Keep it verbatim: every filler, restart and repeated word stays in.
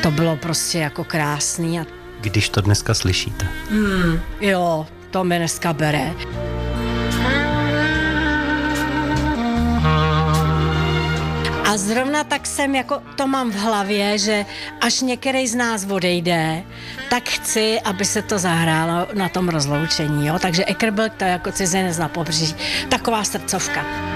to bylo prostě jako krásný. A... Když to dneska slyšíte. Hmm, jo, to mě dneska bere. A zrovna tak jsem jako to mám v hlavě, že až některý z nás odejde, tak chci, aby se to zahrálo na tom rozloučení, jo. Takže Eckersburg, to je jako cizinec na pobřeží, taková srdcovka.